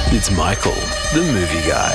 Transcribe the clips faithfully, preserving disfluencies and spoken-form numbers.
It's Michael, the movie guy.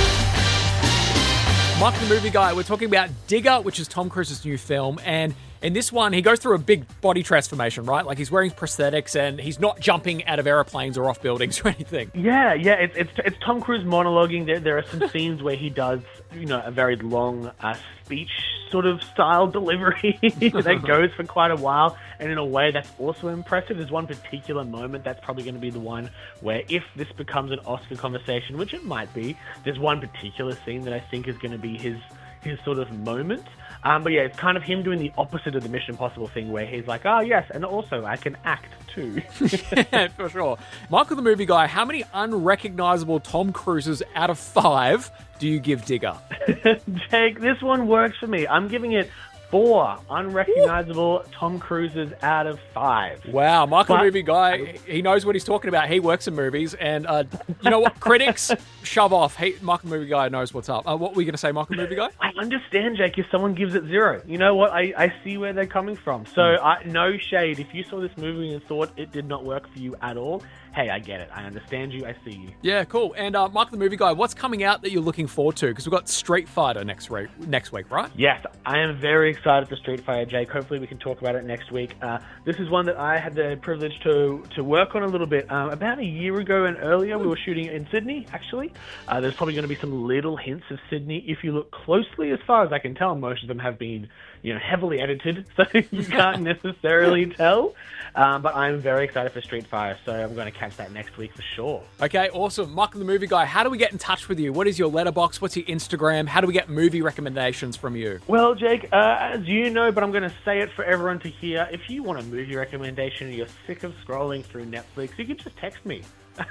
Michael, the movie guy. We're talking about Digger, which is Tom Cruise's new film. And in this one, he goes through a big body transformation, right? Like he's wearing prosthetics and he's not jumping out of airplanes or off buildings or anything. Yeah, yeah. It's it's, it's Tom Cruise monologuing. There, there are some scenes where he does, you know, a very long uh, speech sort of style delivery that goes for quite a while. And in a way that's also impressive. There's one particular moment that's probably going to be the one where if this becomes an Oscar conversation, which it might be, there's one particular scene that I think is going to be his his sort of moment. Um, but yeah, it's kind of him doing the opposite of the Mission Impossible thing where he's like, oh yes, and also I can act too. Yeah, for sure. Michael, the movie guy, how many unrecognizable Tom Cruises out of five do you give Digger? Jake, this one works for me. I'm giving it four unrecognizable Ooh. Tom Cruises out of five. Wow, Michael, but, the movie guy, he knows what he's talking about. He works in movies, and uh, you know what? Critics, shove off. He, Michael, the movie guy, knows what's up. Uh, what were you going to say, Michael, the movie guy? I understand, Jake, if someone gives it zero. You know what? I, I see where they're coming from. So, mm. I, no shade. If you saw this movie and thought it did not work for you at all, hey, I get it. I understand you. I see you. Yeah, cool. And uh, Michael, the movie guy, what's coming out that you're looking forward to? Because we've got Street Fighter next week, next week, right? Yes, I am very excited for Street Fighter, Jake. Hopefully we can talk about it next week. Uh, this is one that I had the privilege to, to work on a little bit. Um, about a year ago and earlier, we were shooting in Sydney, actually. Uh, there's probably going to be some little hints of Sydney. If you look closely, as far as I can tell, most of them have been, you know, heavily edited, so you can't necessarily tell. Um, but I'm very excited for Street Fighter, so I'm going to catch that next week for sure. Okay, awesome. Michael, the movie guy, how do we get in touch with you? What is your letterbox? What's your Instagram? How do we get movie recommendations from you? Well, Jake, uh, as you know, but I'm going to say it for everyone to hear, if you want a movie recommendation and you're sick of scrolling through Netflix, you can just text me.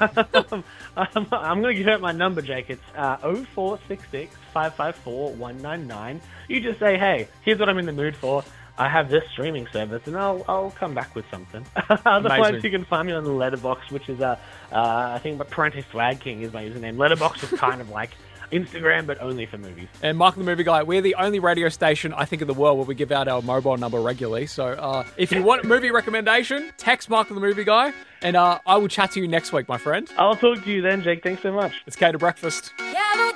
um, I'm going to give out my number, Jake. It's uh, oh four six six, five five four, one nine nine. You just say, hey, here's what I'm in the mood for. I have this streaming service, and I'll I'll come back with something. Otherwise, Amazing. You can find me on the Letterboxd, which is, uh, uh, I think, Parente Swag King is my username. Letterboxd is kind of like Instagram, but only for movies. And Michael, the movie guy, we're the only radio station, I think, in the world where we give out our mobile number regularly. So uh, if you want a movie recommendation, text Michael, the movie guy, and uh, I will chat to you next week, my friend. I'll talk to you then, Jake. Thanks so much. It's K to Breakfast. Yeah.